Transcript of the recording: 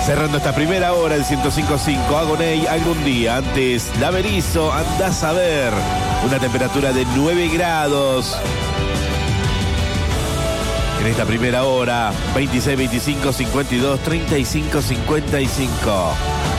Cerrando esta primera hora del 105.5, Agoney, algún día. Antes, La Berizo, andás a ver. Una temperatura de 9 grados. En esta primera hora, 26, 25, 52, 35, 55.